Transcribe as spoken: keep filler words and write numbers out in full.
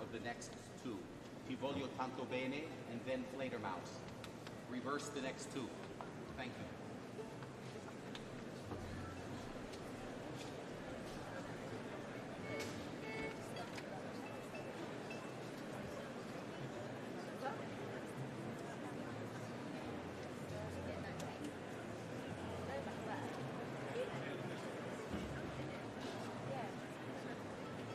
the next two. Ti voglio tanto bene, and then Fledermaus. Reverse the next two. Thank you.